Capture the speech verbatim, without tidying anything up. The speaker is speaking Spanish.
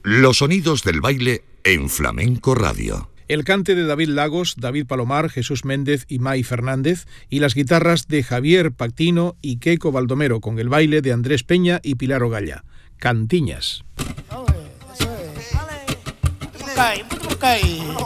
Los sonidos del baile en Flamenco Radio. El cante de David Lagos, David Palomar, Jesús Méndez y Mai Fernández, y las guitarras de Javier Pactino y Keiko Baldomero, con el baile de Andrés Peña y Pilar Ogalla. Cantiñas. Eso es.